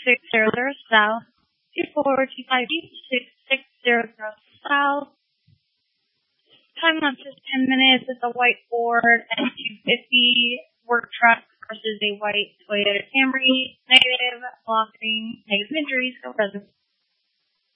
600 South, 2425 East, 6600 South. Time lapse is 10 minutes. It's a white Ford F-250 work truck versus a white Toyota Camry. Negative, blocking, negative injuries, go present.